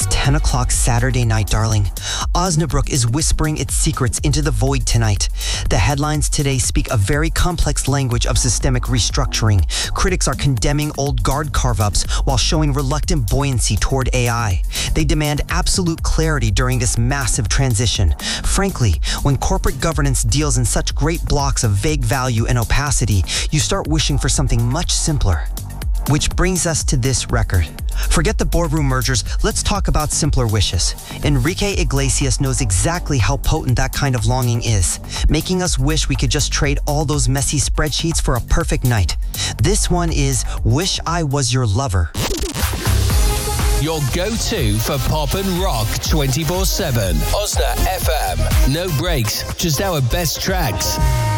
It's 10 o'clock Saturday night, darling. Osnabrück is whispering its secrets into the void tonight. The headlines today speak a very complex language of systemic restructuring. Critics are condemning old guard carve-ups while showing reluctant buoyancy toward AI. They demand absolute clarity during this massive transition. Frankly, when corporate governance deals in such great blocks of vague value and opacity, you start wishing for something much simpler. Which brings us to this record. Forget the boardroom mergers, let's talk about simpler wishes. Enrique Iglesias knows exactly how potent that kind of longing is, making us wish we could just trade all those messy spreadsheets for a perfect night. This one is Wish I Was Your Lover. Your go-to for pop and rock 24/7. Osna FM. No breaks, just our best tracks.